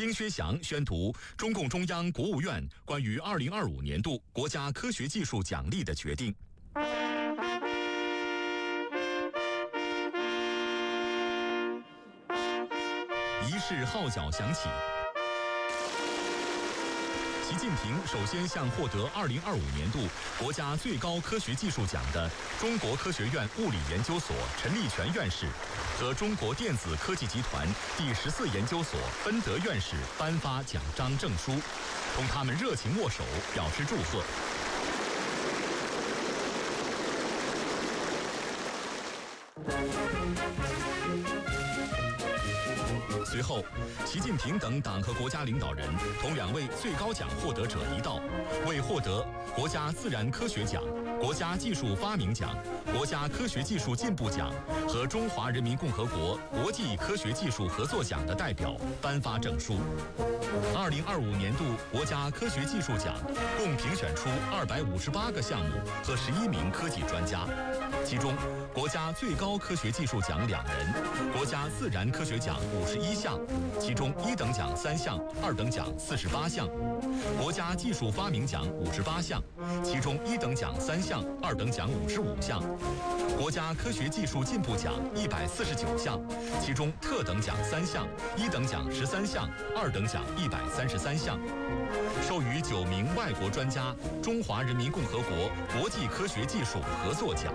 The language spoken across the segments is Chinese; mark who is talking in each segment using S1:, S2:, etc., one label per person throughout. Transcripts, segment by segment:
S1: 丁薛祥宣读中共中央、国务院关于2025年度国家科学技术奖励的决定。仪式号角响起。习近平首先向获得2025年度国家最高科学技术奖的中国科学院物理研究所陈立全院士和中国电子科技集团第14研究所奔德院士颁发奖章证书，同他们热情握手，表示祝贺。随后，习近平等党和国家领导人同2位最高奖获得者一道，为获得国家自然科学奖、国家技术发明奖、国家科学技术进步奖和中华人民共和国国际科学技术合作奖的代表颁发证书。2025年度国家科学技术奖共评选出258个项目和11名科技专家，其中国家最高科学技术奖2人，国家自然科学奖51项，其中1等奖3项，2等奖48项；国家技术发明奖58项，其中1等奖3项，2等奖55项；国家科学技术进步奖149项，其中特等奖3项，1等奖13项，2等奖133项。授予9名外国专家中华人民共和国国际科学技术合作奖。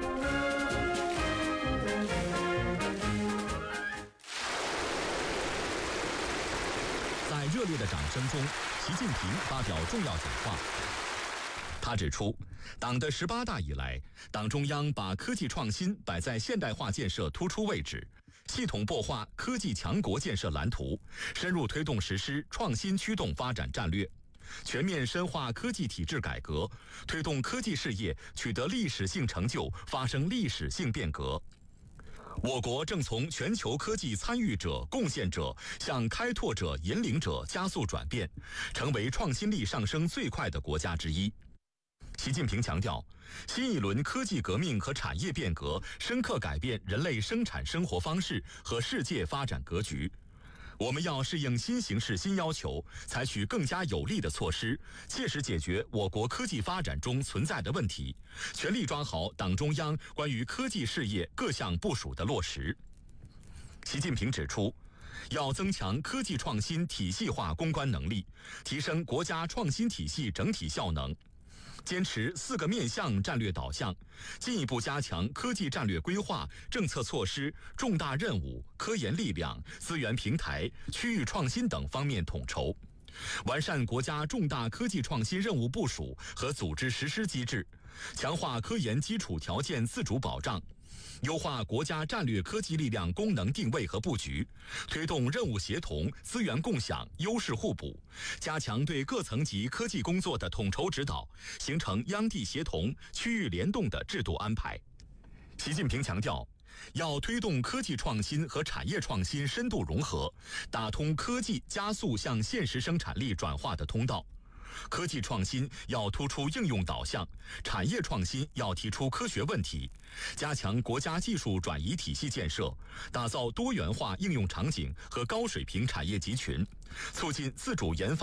S1: 在热烈的掌声中，习近平发表重要讲话。他指出，党的18大以来，党中央把科技创新摆在现代化建设突出位置，系统擘画科技强国建设蓝图，深入推动实施创新驱动发展战略，全面深化科技体制改革，推动科技事业取得历史性成就，发生历史性变革。我国正从全球科技参与者、贡献者向开拓者、引领者加速转变，成为创新力上升最快的国家之一。习近平强调，新一轮科技革命和产业变革深刻改变人类生产生活方式和世界发展格局。我们要适应新形势、新要求，采取更加有力的措施，切实解决我国科技发展中存在的问题，全力抓好党中央关于科技事业各项部署的落实。习近平指出，要增强科技创新体系化攻关能力，提升国家创新体系整体效能，坚持4个面向战略导向，进一步加强科技战略规划、政策措施、重大任务、科研力量、资源平台、区域创新等方面统筹，完善国家重大科技创新任务部署和组织实施机制，强化科研基础条件自主保障，优化国家战略科技力量功能定位和布局，推动任务协同、资源共享、优势互补，加强对各层级科技工作的统筹指导，形成央地协同、区域联动的制度安排。习近平强调，要推动科技创新和产业创新深度融合，打通科技加速向现实生产力转化的通道。科技创新要突出应用导向，产业创新要提出科学问题，加强国家技术转移体系建设，打造多元化应用场景和高水平产业集群，促进自主研发